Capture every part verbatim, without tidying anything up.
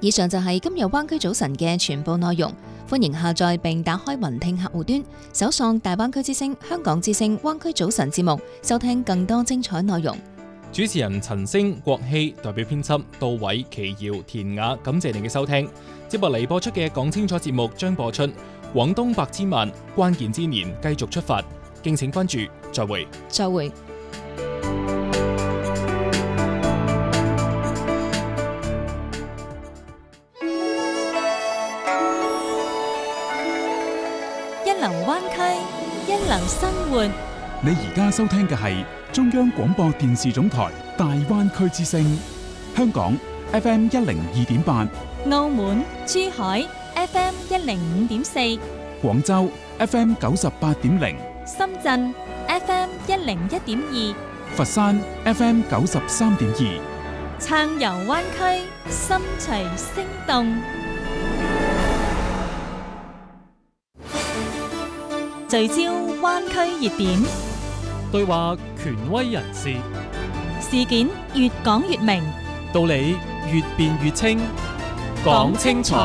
以上就係今日灣區早晨嘅全部內容，歡迎下載並打開雲聽客戶端，搜索大灣區之聲、香港之聲灣區早晨節目，收聽更多精彩內容。 主持人陳星、郭希，代表編輯杜偉、祁瑤、田雅，感謝您嘅收聽。接落嚟播出嘅講清楚節目將播出廣東百千萬關鍵之年繼續出發，敬請關注，再會。 再會。一流灣區，一流生活。 你而家收聽嘅係中央廣播電視總台大灣區之聲，香港 F M 一零二點八， 澳門、珠海 F M 一零五點四， 廣州 F M 九十八點零， 深圳 F M 一零一點二， 佛山 F M 九十三點二， 暢遊灣區，心隨聲動。聚焦灣區熱點， 對話權威人士， 事件越講越明， 道理越辯越清，講清楚，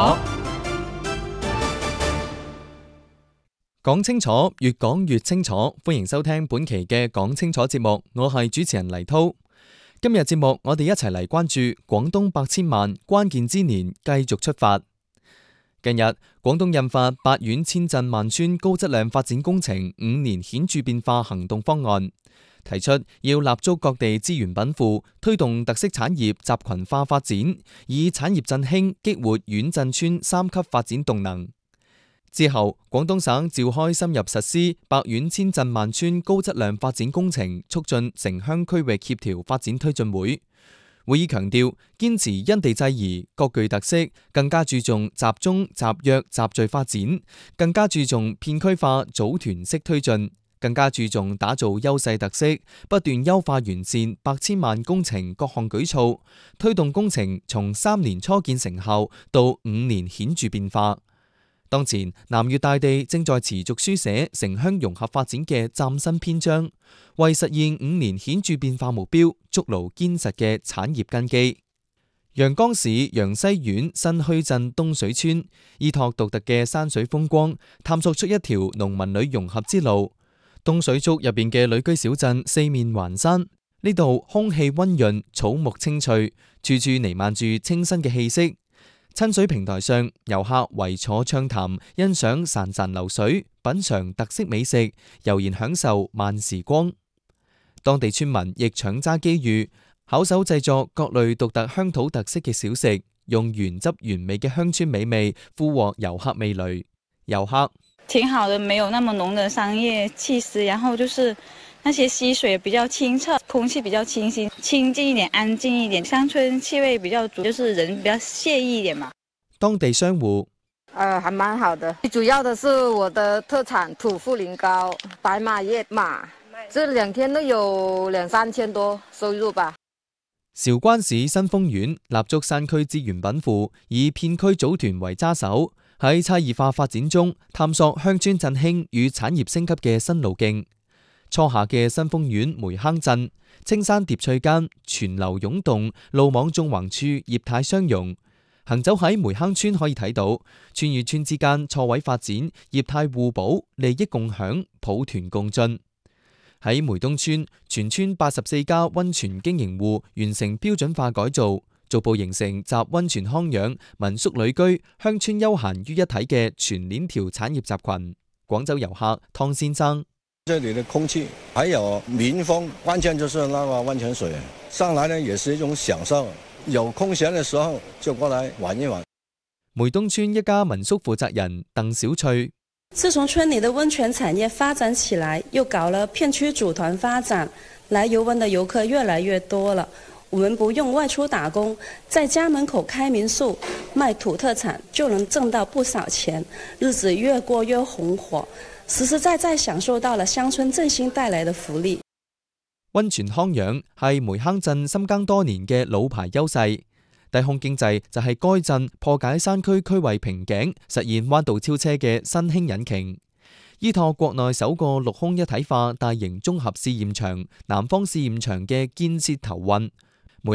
講清楚，越講越清楚。歡迎收聽本期嘅講清楚節目，我係主持人黎濤。今日節目我哋一齊嚟關注廣東百千萬關鍵之年繼續出發。近日，廣東印發八縣千鎮萬村高質量發展工程五年顯著變化行動方案，提出要立足各地資源稟賦，推動特色產業集群化發展，以產業振興激活縣鎮村三級發展動能。之後，廣東省召開深入實施百縣千鎮萬村高質量發展工程促進城鄉區域協調發展推進會。會議強調，堅持因地制宜、各具特色，更加注重集中、集約、集聚發展，更加注重片區化、組團式推進，更加注重打造優勢特色，不斷優化完善百千萬工程各項舉措，推動工程從三年初見成效到五年顯著變化。當前，南粵大地正在持續書寫城鄉融合發展嘅嶄新篇章，為實現五年顯著變化目標，築牢堅實嘅產業根基。陽江市陽西縣新墟鎮東水村，依託獨特嘅山水風光，探索出一條農民女融合之路。東水竹入邊嘅旅居小鎮，四面環山，呢度空氣溫潤，草木青翠，處處彌漫住清新嘅氣息。親水平台上，遊客圍坐暢談，欣賞潺潺流水，品嘗特色美食，悠然享受慢時光。當地村民亦搶揸機遇，巧手製作各類獨特鄉土特色嘅小食，用原汁原味嘅鄉村美味俘獲遊客味蕾。遊客挺好的，沒有那麼濃的商業氣息，然後就是那些溪水比較清澈，空氣比較清新，清靜一點，安靜一點，鄉村氣味比較足，就是人比較愜意一點嘛。 當地商戶， 呃，還蠻好的，主要的是我的特產土茯苓糕、白馬葉馬，這兩天都有兩三千多收入吧。 韶關市新豐縣立足山區資源稟賦，以片區組團為揸手，喺差異化發展中探索鄉村振興與產業升級嘅新路徑。初夏嘅新豐縣梅坑鎮，青山疊翠間，泉流湧動，路網縱橫處業態相融。行走喺梅坑村可以睇到，村與村之間錯位發展，業態互補，利益共享，抱團共進。喺梅東村，全村八十四家溫泉經營戶完成標準化改造，逐步形成集溫泉康養、民宿旅居、鄉村休閒於一體嘅全鏈條產業集群。廣州遊客湯先生： 這裡的空氣還有民風，完全就是那個溫泉水，上來呢也是一種享受。有空閒的時候就過來玩一玩。 梅東村一家民宿負責人鄧小翠： 自從村裡的溫泉產業發展起來，又搞了片區組團發展，來遊玩的遊客越來越多了。我們不用外出打工，在家門口開民宿，賣土特產就能掙到不少錢，日子越過越紅火，實實在在享受到了鄉村振興帶來的福利。 溫泉康養係梅坑鎮深耕多年嘅老牌優勢，低空經濟就係該鎮破解山區區位瓶頸、實現彎道超車嘅新興引擎。依託國內首個陸空一體化大型綜合試驗場南方試驗場嘅建設頭運，